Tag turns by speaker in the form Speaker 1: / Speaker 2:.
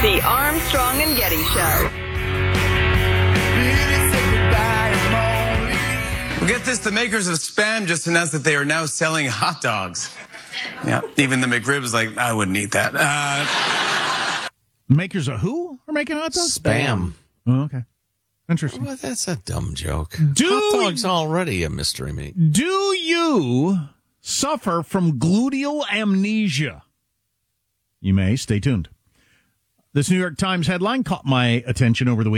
Speaker 1: The Armstrong and Getty Show.
Speaker 2: Well, get this, the makers of Spam just announced that they are now selling hot dogs. Yeah, even the McRib is like, I wouldn't eat that.
Speaker 3: Makers of who are making hot dogs?
Speaker 4: Spam.
Speaker 3: Oh, okay. Interesting.
Speaker 4: Well, that's a dumb joke.
Speaker 3: Do-
Speaker 4: Hot dog's already a mystery meat.
Speaker 3: Do you suffer from gluteal amnesia? You may. Stay tuned. This New York Times headline caught my attention over the weekend.